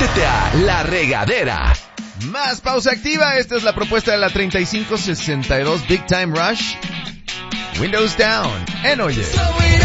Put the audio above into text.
Métete a La Regadera. Más pausa activa. Esta es la propuesta de la 3562 Big Time Rush. Windows Down en Oye.